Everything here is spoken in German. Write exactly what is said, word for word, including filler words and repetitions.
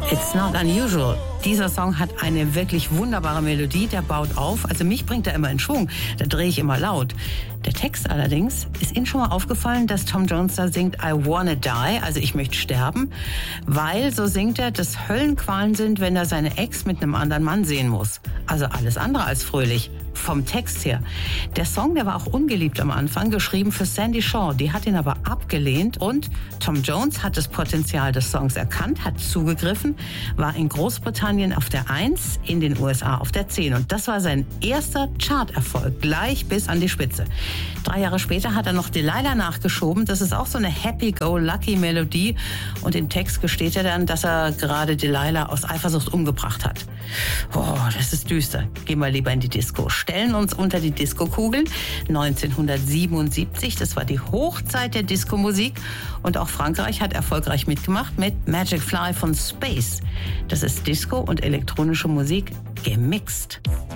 It's not unusual. Dieser Song hat eine wirklich wunderbare Melodie, der baut auf. Also mich bringt er immer in Schwung, da drehe ich immer laut. Der Text allerdings, ist Ihnen schon mal aufgefallen, dass Tom Jones da singt I wanna die, also ich möchte sterben, weil, so singt er, dass Höllenqualen sind, wenn er seine Ex mit einem anderen Mann sehen muss. Also alles andere als fröhlich. Vom Text her. Der Song, der war auch ungeliebt am Anfang, geschrieben für Sandy Shaw. Die hat ihn aber abgelehnt und Tom Jones hat das Potenzial des Songs erkannt, hat zugegriffen, war in Großbritannien auf der eins, in den U S A auf der zehn. Und das war sein erster Charterfolg, gleich bis an die Spitze. Drei Jahre später hat er noch Delilah nachgeschoben. Das ist auch so eine Happy-Go-Lucky-Melodie. Und im Text gesteht er dann, dass er gerade Delilah aus Eifersucht umgebracht hat. Oh, das ist düster. Gehen wir lieber in die Disco. Stellen uns unter die Diskokugeln. neunzehnhundertsiebenundsiebzig, das war die Hochzeit der Diskomusik. Und auch Frankreich hat erfolgreich mitgemacht mit Magic Fly von Space. Das ist Disco und elektronische Musik gemixt.